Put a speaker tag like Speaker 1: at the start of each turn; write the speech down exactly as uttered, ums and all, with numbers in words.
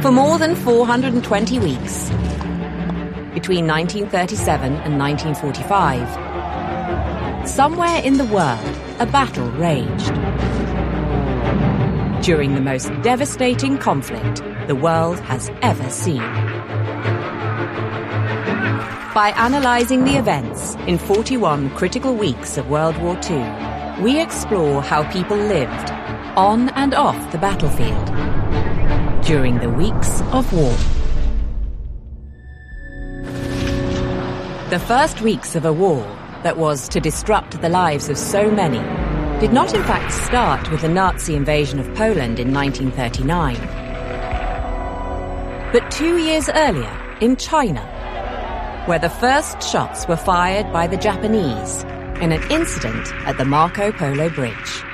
Speaker 1: For more than four hundred twenty weeks, between nineteen thirty-seven and nineteen forty-five, somewhere in the world, a battle raged. During the most devastating conflict the world has ever seen. By analysing the events in forty-one critical weeks of World War Two, we explore how people lived on and off the battlefield during the weeks of war. The first weeks of a war that was to disrupt the lives of so many did not in fact start with the Nazi invasion of Poland in nineteen thirty-nine, but two years earlier in China, where the first shots were fired by the Japanese in an incident at the Marco Polo Bridge.